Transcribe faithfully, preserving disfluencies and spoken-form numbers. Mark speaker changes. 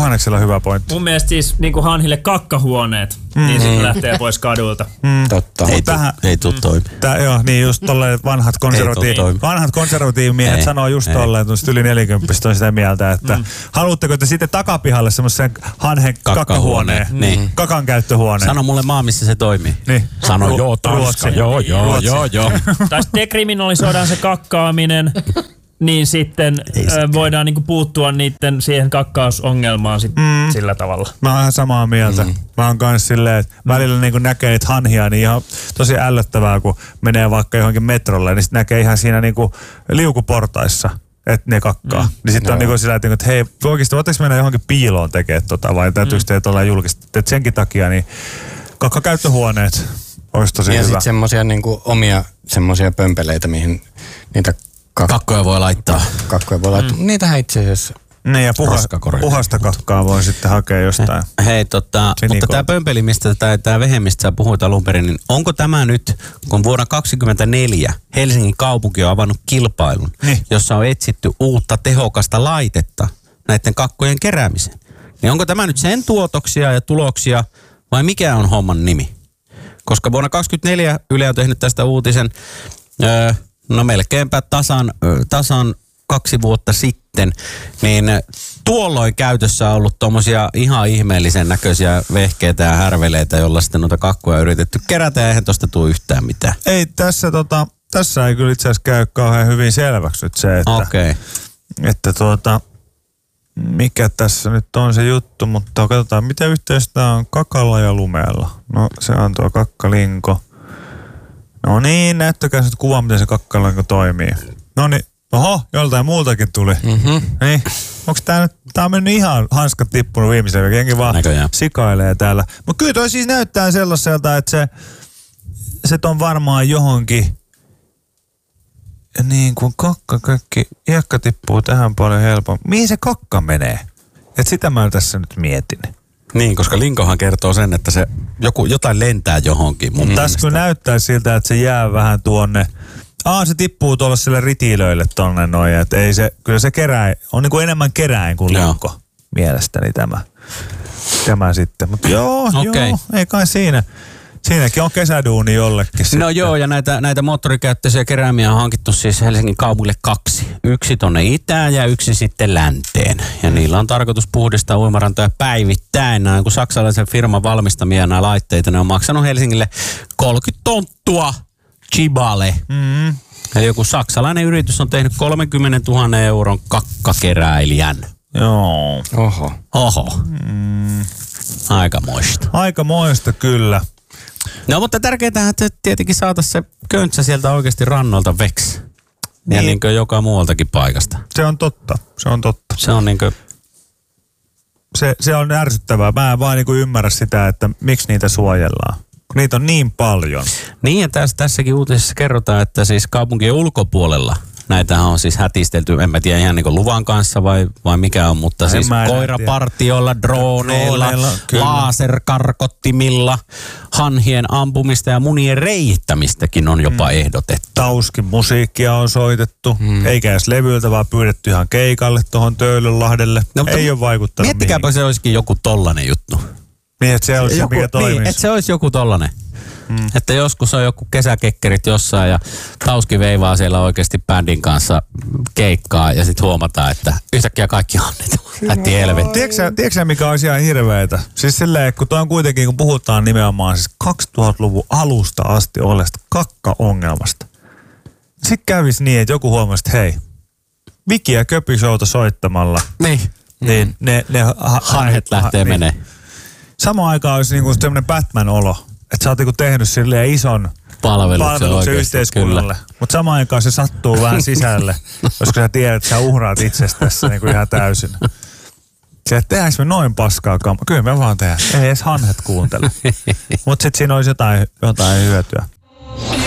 Speaker 1: Johanneksella hyvä pointti.
Speaker 2: Mun mielestä siis niin kuin hanhille kakkahuoneet, mm. niin sitten lähtee pois kadulta.
Speaker 3: Mm. Totta.
Speaker 1: Ei, tähän,
Speaker 3: ei tuu mm. toimi.
Speaker 1: Tää, joo, niin just tolleen vanhat, konservatiiv- vanhat konservatiivimiehet sanoo just tolleen, että yli neljäkymppistä on sitä mieltä, että mm. haluatteko te sitten takapihalle semmoisen hanhen kakkahuoneen, niin. kakan käyttöhuoneen.
Speaker 3: Sano mulle maa, missä se toimii.
Speaker 1: Niin.
Speaker 3: Sano joo, Tanska. Joo, joo, joo, joo.
Speaker 2: Tai dekriminalisoidaan se kakkaaminen. Niin sitten ö, voidaan niinku puuttua niiden siihen kakkausongelmaan sit mm. sillä tavalla.
Speaker 1: Mä oon ihan samaa mieltä. Mm. Mä oon kans silleen, että välillä niinku näkee niitä hanhia, niin ihan tosi ällöttävää, kun menee vaikka johonkin metrolle, niin sit näkee ihan siinä niinku liukuportaissa, että ne kakkaa. Mm. Niin sitten on niinku sillä, että hei, oikeesti voitteko mennä johonkin piiloon tekemään tota, vai täytyykö mm. teitä olla julkista? Että senkin takia niin kakkakäyttöhuoneet olisi tosi
Speaker 4: ja
Speaker 1: hyvä.
Speaker 4: Ja sit semmosia niinku omia semmosia pömpeleitä, mihin niitä Kak-
Speaker 3: kakkoja voi laittaa.
Speaker 4: Kakkoja voi laittaa. Mm. Niitähän itse asiassa.
Speaker 1: Niin ja puha, puhasta kakkaa voi sitten hakea jostain.
Speaker 3: Hei tota, mutta tämä pömpeli, mistä tai tämä vehe, mistä sä puhuit alun perin, niin onko tämä nyt, kun vuonna kaksikymmentäneljä Helsingin kaupunki on avannut kilpailun, niin. jossa on etsitty uutta tehokasta laitetta näiden kakkojen keräämiseen. Niin onko tämä nyt sen tuotoksia ja tuloksia vai mikä on homman nimi? Koska vuonna kaksikymmentäneljä Yle on tehnyt tästä uutisen, öö, no melkeinpä tasan, tasan kaksi vuotta sitten, niin tuolloin käytössä on ollut tommosia ihan ihmeellisen näköisiä vehkeitä ja härveleitä, jolla sitten noita kakkuja yritetty kerätä ja eihän tosta tule yhtään mitään.
Speaker 1: Ei tässä tota, tässä ei kyllä itse asiassa käy kauhean hyvin selväksi nyt se, että,
Speaker 3: okay.
Speaker 1: että tuota, mikä tässä nyt on se juttu, mutta katsotaan mitä yhteistä on kakalla ja lumella. No se on tuo kakkalinko. No niin, näyttäkää nyt kuva, miten se kakkalinko toimii. No niin, oho, joltain muultakin tuli.
Speaker 4: Mm-hmm.
Speaker 1: Niin, onks tää nyt, tää on mennyt ihan hanskat tippunut viimeisen, jenkin vaan
Speaker 3: näköjään
Speaker 1: sikailee täällä. Mutta kyllä toi siis näyttää sellaiselta, että se, se on varmaan johonkin, niin kuin kakka, kaikki, hiekka tippuu tähän paljon helpommin. Mihin se kakka menee? Et sitä mä tässä nyt mietin.
Speaker 3: Niin, koska linkohan kertoo sen, että se joku, jotain lentää johonkin. Mun
Speaker 1: tässä kun näyttää siltä, että se jää vähän tuonne. Aa, se tippuu tuolla sille ritilöille tonne noin. Että ei se, kyllä se keräin, on niin kuin enemmän keräin kuin linko. Joo. Mielestäni tämä, tämä sitten. Mutta joo, okay. joo, ei kai siinä. Siinäkin on kesäduuni jollekin.
Speaker 3: No
Speaker 1: sitten.
Speaker 3: joo, ja näitä, näitä moottorikäyttöisiä keräämiä on hankittu siis Helsingin kaupungille kaksi. Yksi tonne itään ja yksi sitten länteen. Ja niillä on tarkoitus puhdistaa uimarantoja päivittäin. Nämä kun saksalaisen firman valmistamia nämä laitteita, ne on maksanut Helsingille kolmekymmentä tonttua chibale.
Speaker 1: Mm.
Speaker 3: Eli joku saksalainen yritys on tehnyt kolmekymmentätuhatta euron kakkakeräilijän.
Speaker 1: Joo.
Speaker 4: Oho.
Speaker 3: Oho.
Speaker 1: Mm.
Speaker 3: Aikamoista.
Speaker 1: Aikamoista kyllä.
Speaker 3: No mutta tärkeintähän, että tietenkin saataisiin se köntsä sieltä oikeasti rannolta veksi. Niin. Ja niin kuin joka muualtakin paikasta.
Speaker 1: Se on totta, se on totta.
Speaker 3: Se on niin kuin...
Speaker 1: Se, se on ärsyttävää. Mä en vaan niin kuin ymmärrä sitä, että miksi niitä suojellaan. Kun niitä on niin paljon.
Speaker 3: Niin ja tässä, tässäkin uutisessa kerrotaan, että siis kaupunkien ulkopuolella näitähän on siis hätistelty, en mä tiedä ihan niin kuin luvan kanssa vai, vai mikä on, mutta en siis koirapartioilla, droneilla, droneilla laserkarkottimilla, hanhien ampumista ja munien reittämistäkin on jopa mm. ehdotettu.
Speaker 1: Tauskin musiikkia on soitettu, mm. eikä edes levyiltä, vaan pyydetty ihan keikalle tuohon Töölönlahdelle. No, ei ole vaikuttanut
Speaker 3: miettikääpä mihin. Se olisikin joku tollanen juttu.
Speaker 1: Niin, että se olisi joku, se, mikä toimisi.
Speaker 3: Niin, että se olisi joku tollanen. Mm. Että joskus on joku kesäkekkerit jossain ja Tauski veivaa siellä oikeasti bändin kanssa keikkaa ja sitten huomataan, että yhtäkkiä kaikki annetaan. Lähti helvetti.
Speaker 1: Tiedätkö sä mikä olisi ihan hirveetä? Siis silleen, kun toi on kuitenkin, kun puhutaan nimenomaan siis kaksituhattaluvun alusta asti olleesta kakka-ongelmasta. Sitten kävisi niin, että joku huomasi, että hei, Viki ja Köpi-showta soittamalla.
Speaker 3: Niin.
Speaker 1: Niin ne, ne ha,
Speaker 3: hanhet lähtee
Speaker 1: ha,
Speaker 3: menee.
Speaker 1: Niin. Samaan aikaan olisi niinku semmoinen Batman-olo. Että sä oot niinku tehnyt silleen ison
Speaker 3: palveluksen,
Speaker 1: palveluksen yhteiskunnalle. Mutta samaan aikaan se sattuu vähän sisälle, koska sä tiedät, että sä uhraat itsestäsi niinku ihan täysin. Sä tehdäänkö me noin paskaa kammaa? Kyllä me vaan tehdään. Ei edes hanhet kuuntele. Mutta sitten siinä olisi jotain, jotain hyötyä.